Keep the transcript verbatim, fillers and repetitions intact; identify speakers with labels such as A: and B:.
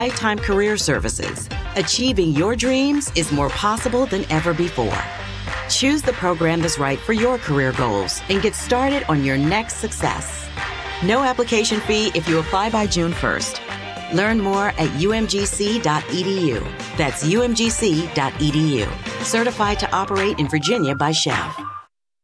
A: Lifetime Career Services. Achieving your dreams is more possible than ever before. Choose the program that's right for your career goals and get started on your next success. No application fee if you apply by June first. Learn more at U M G C dot E D U. That's U M G C dot E D U. Certified to operate in Virginia by Chef.